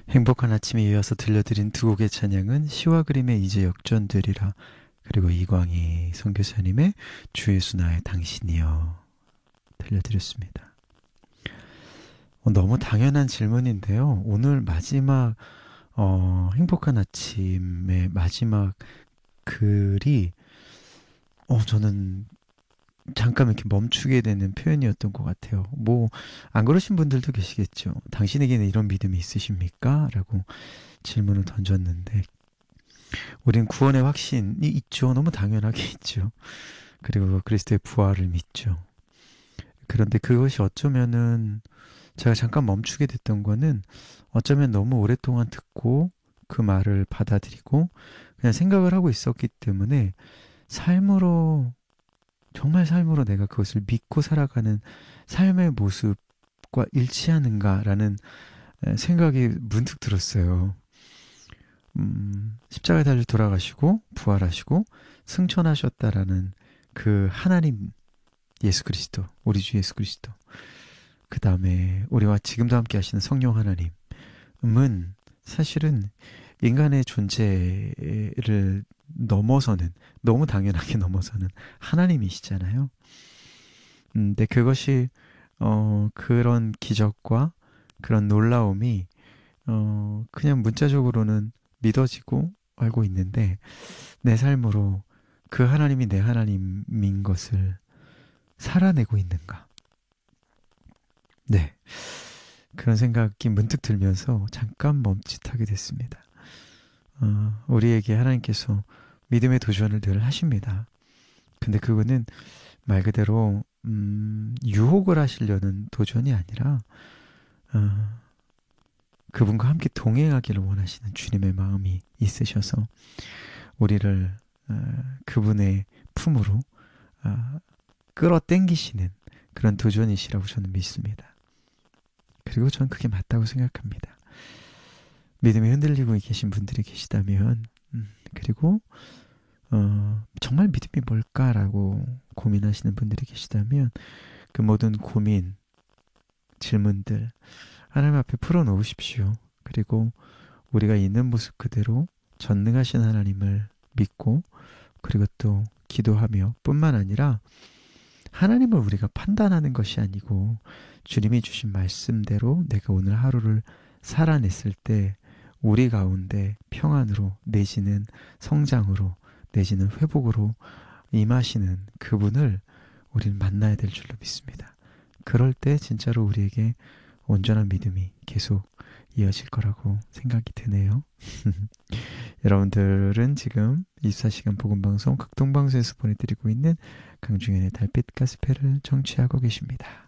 행복한 아침에 이어서 들려드린 두 곡의 찬양은 시와 그림의 이제 역전되리라, 그리고 이광희 선교사님의 주 예수 나의 당신이여 들려드렸습니다. 너무 당연한 질문인데요. 오늘 마지막 행복한 아침의 마지막 글이 저는 잠깐 이렇게 멈추게 되는 표현이었던 것 같아요. 뭐 안 그러신 분들도 계시겠죠. 당신에게는 이런 믿음이 있으십니까? 라고 질문을 던졌는데, 우린 구원의 확신이 있죠. 너무 당연하게 있죠. 그리고 그리스도의 부활을 믿죠. 그런데 그것이 어쩌면은 제가 잠깐 멈추게 됐던 거는, 어쩌면 너무 오랫동안 듣고 그 말을 받아들이고 그냥 생각을 하고 있었기 때문에, 삶으로, 정말 삶으로 내가 그것을 믿고 살아가는 삶의 모습과 일치하는가라는 생각이 문득 들었어요. 십자가에 달려 돌아가시고 부활하시고 승천하셨다라는 그 하나님, 예수 그리스도, 우리 주 예수 그리스도, 그 다음에 우리와 지금도 함께 하시는 성령 하나님은 사실은 인간의 존재를 넘어서는, 너무 당연하게 넘어서는 하나님이시잖아요. 근데 그것이 그런 기적과 그런 놀라움이 그냥 문자적으로는 믿어지고 알고 있는데, 내 삶으로 그 하나님이 내 하나님인 것을 살아내고 있는가? 네. 그런 생각이 문득 들면서 잠깐 멈칫하게 됐습니다. 우리에게 하나님께서 믿음의 도전을 늘 하십니다. 근데 그거는 말 그대로 유혹을 하시려는 도전이 아니라 그분과 함께 동행하기를 원하시는 주님의 마음이 있으셔서 우리를 그분의 품으로 끌어당기시는 그런 도전이시라고 저는 믿습니다. 그리고 저는 그게 맞다고 생각합니다. 믿음이 흔들리고 계신 분들이 계시다면, 그리고 정말 믿음이 뭘까라고 고민하시는 분들이 계시다면, 그 모든 고민, 질문들 하나님 앞에 풀어놓으십시오. 그리고 우리가 있는 모습 그대로 전능하신 하나님을 믿고, 그리고 또 기도하며 뿐만 아니라, 하나님을 우리가 판단하는 것이 아니고 주님이 주신 말씀대로 내가 오늘 하루를 살아냈을 때 우리 가운데 평안으로, 내지는 성장으로, 내지는 회복으로 임하시는 그분을 우리는 만나야 될 줄로 믿습니다. 그럴 때 진짜로 우리에게 온전한 믿음이 계속 이어질 거라고 생각이 드네요. 여러분들은 지금 24시간 복음방송 극동방송에서 보내드리고 있는 강중현의 달빛 가스펠을 청취하고 계십니다.